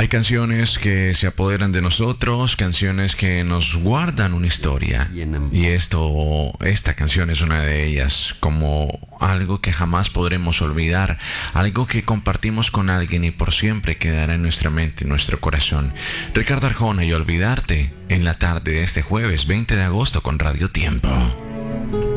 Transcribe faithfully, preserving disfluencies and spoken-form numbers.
canciones que se apoderan de nosotros, canciones que nos guardan una historia. Y esto, esta canción es una de ellas, como algo que jamás podremos olvidar, algo que compartimos con alguien y por siempre quedará en nuestra mente, en nuestro corazón. Ricardo Arjona y Olvidarte, en la tarde de este jueves veinte de agosto con Radio Tiempo.